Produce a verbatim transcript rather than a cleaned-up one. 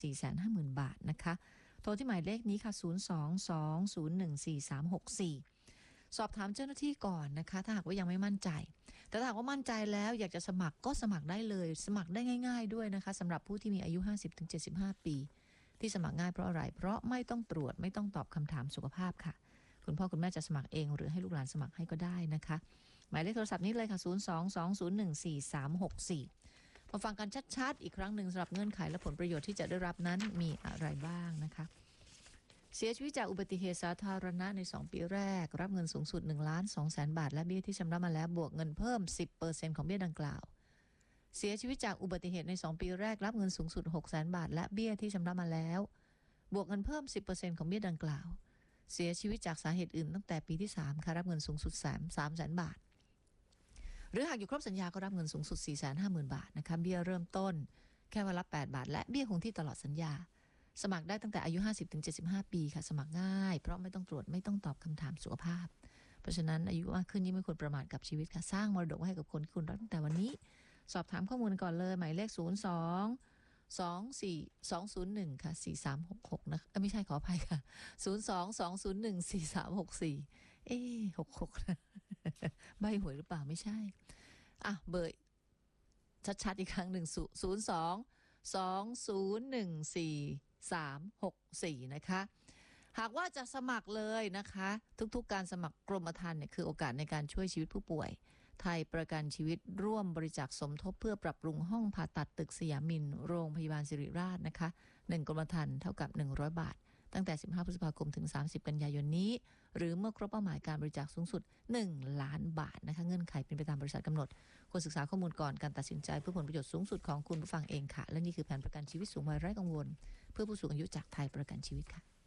สี่แสนห้าหมื่น บาทนะคะโทรที่หมายเลขนี้ค่ะศูนย์ สอง สอง ศูนย์ หนึ่ง สี่ สาม หก สี่สอบถามเจ้าหน้าที่ก่อนนะคะถ้าหากว่ายังไม่มั่นใจแต่ถ้าหากว่ามั่นใจแล้วอยากจะสมัครก็สมัครได้เลยสมัครได้ง่ายๆด้วยนะคะสำหรับผู้ที่มีอายุ ห้าสิบถึงเจ็ดสิบห้า ปีที่สมัครง่ายเพราะอะไรเพราะไม่ต้องตรวจไม่ต้องตอบคำถามสุขภาพค่ะคุณพ่อคุณแม่จะสมัครเองหรือให้ลูกหลานสมัครให้ก็ได้นะคะหมายเลขโทรศัพท์นี้เลยค่ะศูนย์ สอง สอง ศูนย์ หนึ่ง สี่ สาม หก สี่มาฟังกันชัดๆอีกครั้งหนึ่งสำหรับเงื่อนไขและผลประโยชน์ที่จะได้รับนั้นมีอะไรบ้างนะคะเสียชีวิตจากอุบัติเหตุสาธารณะในสองปีแรกรับเงินสูงสุด หนึ่งล้านสองแสน บาทและเบี้ยที่ชำระมาแล้วบวกเงินเพิ่ม สิบเปอร์เซ็นต์ ของเบี้ยดังกล่าวเสียชีวิตจากอุบัติเหตุในสองปีแรกรับเงินสูงสุด หกแสน บาทและเบี้ยที่ชำระมาแล้วบวกเงินเพิ่ม สิบเปอร์เซ็นต์ ของเบี้ยดังกล่าวเสียชีวิตจากสาเหตุอื่นตั้งแต่ปีที่สามค่ะรับเงินสูงสุดสามแสน บาทหรือหากอยู่ครบสัญญาก็รับเงินสูงสุด สี่แสนห้าหมื่น บาทนะคะเบี้ยเริ่มต้นแค่วันละแปดบาทและเบี้ยคงที่ตลอดสัญญาสมัครได้ตั้งแต่อายุ ห้าสิบถึงเจ็ดสิบห้า ปีค่ะสมัครง่ายเพราะไม่ต้องตรวจไม่ต้องตอบคำถามสุขภาพเพราะฉะนั้นอายุมากขึ้นยิ่งไม่ควรประมาทกับชีวิตค่ะสร้างมรดกไว้ให้กับคนที่คุณรักตั้งแต่วันนี้สอบถามข้อมูลก่อนเลยหมายเลขศูนย์ สอง สอง สี่ สอง ศูนย์ หนึ่งค่ะสี่สามหกหกนะไม่ใช่ขออภัยค่ะศูนย์ สอง สอง ศูนย์ หนึ่ง สี่ สาม หก สี่เอ๊ะหกหกนะใบหวยหรือเปล่าไม่ใช่อ่ะเบอร์ชัดๆอีกครั้งหนึ่งศูนย์ สอง สอง ศูนย์ หนึ่ง สี่ สาม หก สี่นะคะหากว่าจะสมัครเลยนะคะทุกๆการสมัครกรมธรรม์เนี่ยคือโอกาสในการช่วยชีวิตผู้ป่วยไทยประกันชีวิตร่วมบริจาคสมทบเพื่อปรับปรุงห้องผ่าตัดตึกสยามมินโรงพยาบาลศิริราชนะคะหนึ่งกรมธรรม์เท่ากับหนึ่งร้อยบาทตั้งแต่สิบห้าพฤษภาคมถึงสามสิบกันยายนนี้หรือเมื่อครบเป้าหมายการบริจาคสูงสุดหนึ่งล้านบาทนะคะเงื่อนไขเป็นไปตามบริษัทกำหนดควรศึกษาข้อมูลก่อนการตัดสินใจเพื่อผลประโยชน์สูงสุดของคุณผู้ฟังเองค่ะและนี่คือแผนประกันชีวิตสูงวัยไร้กังวลเพื่อผู้สูงอายุจากไทยประกันชีวิตค่ะ